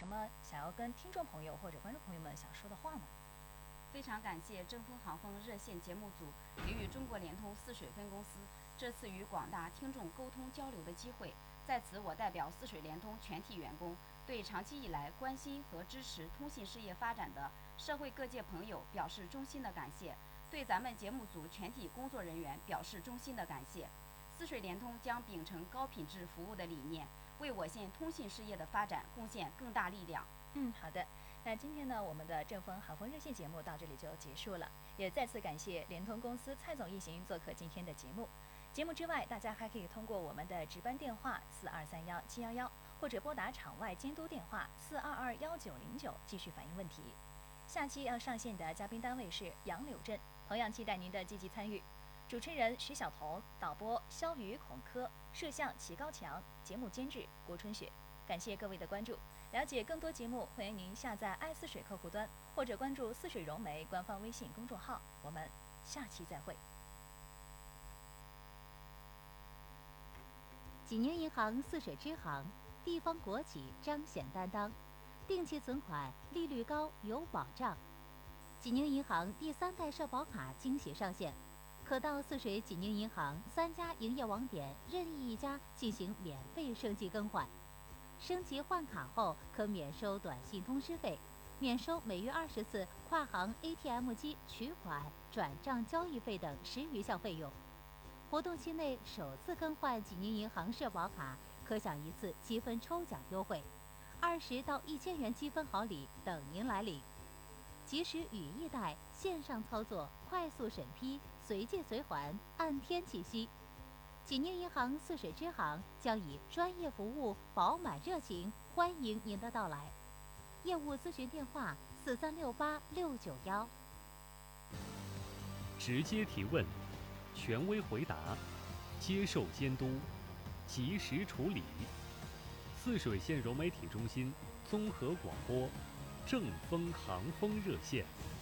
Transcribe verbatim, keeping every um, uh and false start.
什么想要跟听众朋友或者观众朋友们想说的话吗？ 非常感谢正风航风热线节目组给予中国联通泗水分公司这次与广大听众沟通交流的机会。在此，我代表泗水联通全体员工，对长期以来关心和支持通信事业发展的社会各界朋友表示衷心的感谢，对咱们节目组全体工作人员表示衷心的感谢。泗水联通将秉承高品质服务的理念，为我县通信事业的发展贡献更大力量。 嗯，好的。那今天呢，我们的正风航风热线节目到这里就结束了，也再次感谢联通公司蔡总一行做客今天的节目。节目之外，大家还可以通过我们的值班电话四二三幺七幺幺，或者拨打场外监督电话四二二幺九零九继续反映问题。下期要上线的嘉宾单位是杨柳镇，同样期待您的积极参与。主持人徐晓彤，导播肖宇、孔科，摄像齐高强，节目监制郭春雪。感谢各位的关注。了解更多节目，欢迎您下载爱泗水客户端，或者关注泗水融媒官方微信公众号。我们下期再会。 济宁银行泗水支行，地方国企彰显担当，定期存款利率高有保障。济宁银行第三代社保卡惊喜上线，可到泗水济宁银行三家营业网点任意一家进行免费升级更换。升级换卡后，可免收短信通知费，免收每月二十次跨行 A T M 机取款、转账交易费等十余项费用。活动期内首次更换济宁银行社保卡，可享一次积分抽奖优惠，二十到一千元积分好礼等您来领。即时语义贷，线上操作，快速审批，随借随还，按天计息。济宁银行泗水支行将以专业服务、饱满热情欢迎您的到来。业务咨询电话：四三六八六九幺。 直接提问，权威回答，接受监督，及时处理。泗水县融媒体中心综合广播，正风航风热线。